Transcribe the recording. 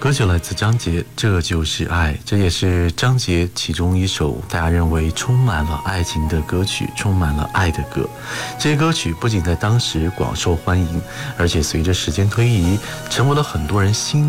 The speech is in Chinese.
歌曲来自张杰，这就是爱，这也是张杰其中一首大家认为充满了爱情的歌曲，充满了爱的歌。这些歌曲不仅在当时广受欢迎，而且随着时间推移，成为了很多人心